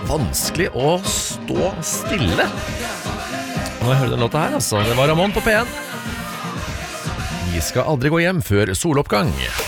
vanskelig å stå stille. Nå hører den låta her, altså. Det var Ramón på P1. Vi skal aldri gå hjem før soloppgang.